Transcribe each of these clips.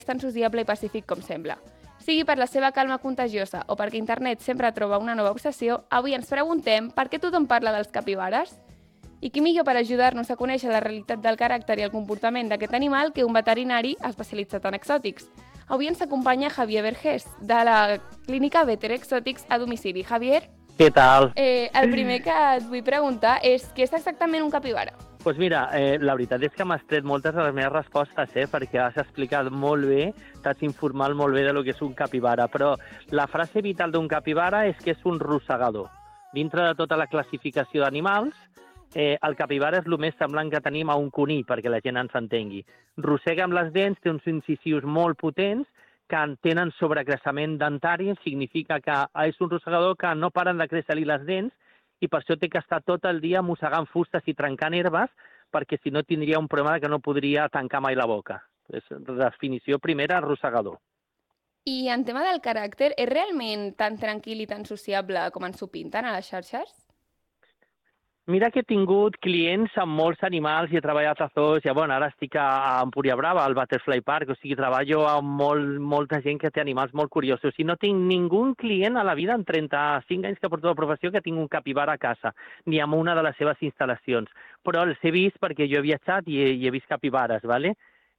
tan sociable i pacífic com sembla. Sigui per la seva calma contagiosa o perquè internet sempre troba una nova obsessió, avui ens preguntem per què tothom parla dels capibares? I qui millor per ajudar-nos a conèixer la realitat del caràcter i el comportament d'aquest animal que un veterinari especialitzat en exòtics. Avui ens acompanya Javier Vergés, de la clínica Veter Exòtics a domicili. Javier? Què tal? El primer que et vull preguntar és què és exactament un capibara? Doncs mira, la veritat és que m'has tret moltes de les meves respostes, perquè has explicat molt bé, t'has informat molt bé de lo que és un capibara, però la frase vital d'un capibara és que és un rosegador. Dintre de tota la classificació d'animals, el capibara és el més semblant que tenim a un conill, perquè la gent ens entengui. Rossega amb les dents, té uns incisius molt potents, que tenen sobrecreixement dentari, significa que és un rosegador que no paren de créixer-li les dents i per això té que estar tot el dia mossegant fustes i trencant herbes, perquè si no tindria un problema que no podria tancar mai la boca. És definició primera, rosegador. I en tema del caràcter, és realment tan tranquil i tan sociable com ens ho pinten a les xarxes? Mira que he tingut clients amb molts animals i he treballat a zoos, i ara estic a Empúria Brava, al Butterfly Park, o sigui, treballo amb molta gent que té animals molt curiosos. I no tinc ningú client a la vida, en 35 anys que porto la professió, que tinc un capibara a casa, ni en una de les seves instal·lacions. Però els he vist perquè jo he viatjat i he vist capibares, ¿vale?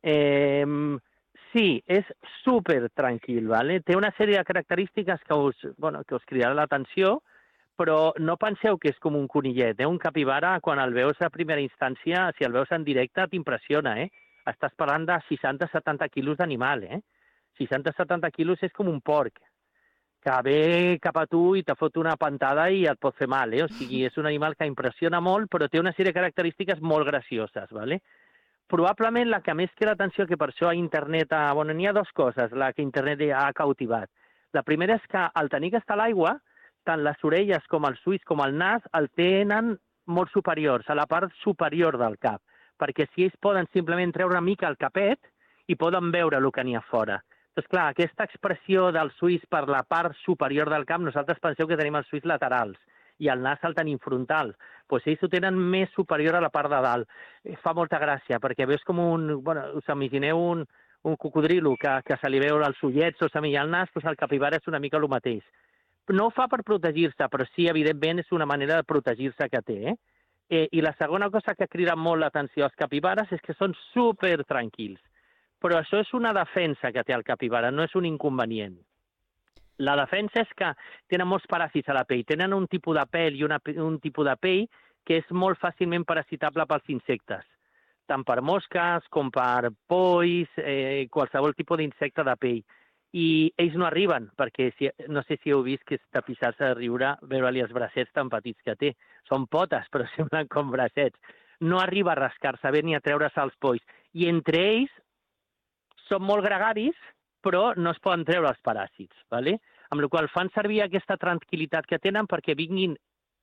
Sí, és super tranquil, ¿vale? Té una sèrie de característiques que us cridaran l'atenció, però no penseu que és com un conillet, Un capibara, quan el veus a primera instància, si el veus en directe, t'impressiona, Estàs parlant de 60-70 quilos d'animal, 60-70 quilos és com un porc, que ve cap a tu i te fot una pantada i et pot fer mal, O sigui, és un animal que impressiona molt, però té una sèrie de característiques molt gracioses, ¿vale? Probablement la que més crida l'atenció, que per això a internet, n'hi ha dues coses, la que internet ha cautivat. La primera és que al tenir que està a l'aigua, tant les orelles com els ulls com el nas el tenen molt superiors, a la part superior del cap, perquè si ells poden simplement treure una mica el capet i poden veure el que n'hi ha fora. Doncs clar, aquesta expressió dels ulls per la part superior del cap, nosaltres penseu que tenim els ulls laterals i el nas el tenim frontal, doncs ells ho tenen més superior a la part de dalt. Fa molta gràcia, perquè veus com us imagineu un cocodrilo que se li veu els ullets o se li el nas, doncs el capibara és una mica el mateix. No ho fa per protegir-se, però sí, evidentment, és una manera de protegir-se que té. I la segona cosa que crida molt l'atenció als capibares és que són super tranquils. Però això és una defensa que té el capibara, no és un inconvenient. La defensa és que tenen molts paràsits a la pell, tenen un tipus de pèl i un tipus de pell que és molt fàcilment parasitable pels insectes, tant per mosques com per polls, qualsevol tipus d'insecte de pell. I ells no arriben, perquè no sé si heu vist que és tapissar-se de riure veure-li els bracets tan petits que té. Són potes, però semblen com bracets. No arriba a rascar-se bé ni a treure's els polls. I entre ells són molt gregaris, però no es poden treure els paràsits, ¿vale? Amb la qual cosa fan servir aquesta tranquil·litat que tenen perquè vinguin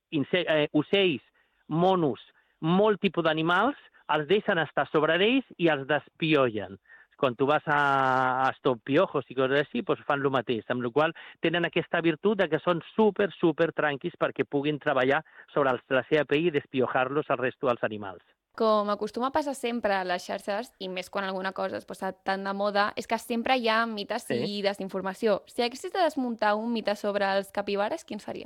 ocells, monos, molt tipus d'animals, els deixen estar sobre ells i els despiollen. Quan tu vas a Stop Piojos i coses així, doncs fan el mateix, amb la qual cosa tenen aquesta virtut de que són super tranquils perquè puguin treballar sobre la seva pell i despiojar-los al resto dels animals. Com acostuma a passar sempre a les xarxes, i més quan alguna cosa es posa tan de moda, és que sempre hi ha mites i desinformació. Si haguessis de desmuntar un mite sobre els capibares, quin seria?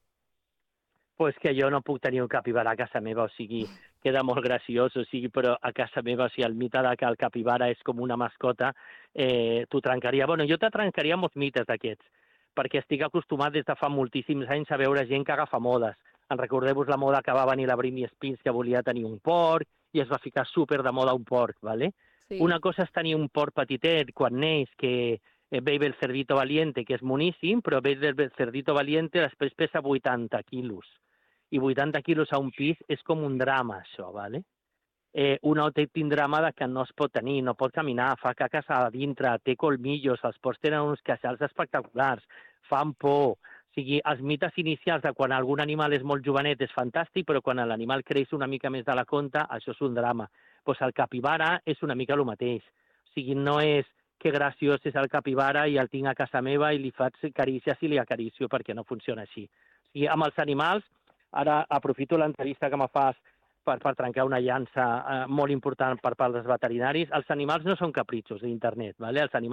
Pues que jo no puc tenir un capibara a casa meva, o sigui, queda molt graciós, però a casa meva, si el mite de que el capibara és com una mascota, t'ho trencaria. Jo te trencaria molts mites d'aquests, perquè estic acostumat des de fa moltíssims anys a veure gent que agafa modes. Recordeu-vos la moda que va venir la Britney Spears, que volia tenir un porc, i es va ficar super de moda un porc, ¿vale? Sí. Una cosa és tenir un porc petitet quan neix, que Baby el Cerdito Valiente, que és moníssim, però Baby el Cerdito Valiente després pesa 80 quilos. I 80 quilos a un pis és com un drama, això, ¿vale? Un autèntic drama que no es pot tenir, no pot caminar, fa caques a dintre, té colmillos, els porcs tenen uns queixals espectaculars, fan por. O sigui, els mites inicials de quan algun animal és molt jovenet és fantàstic, però quan l'animal creix una mica més de la compte, això és un drama. Doncs el capibara és una mica el mateix. O sigui, no és que graciós és el capibara i el tinc a casa meva i li faig carícies i li acaricio, perquè no funciona així. O sigui, amb els animals, ara aprofito l'entrevista que me fas per trencar una llança molt important per part dels veterinaris. Els animals no són capritxos d'internet, ¿vale? Els animals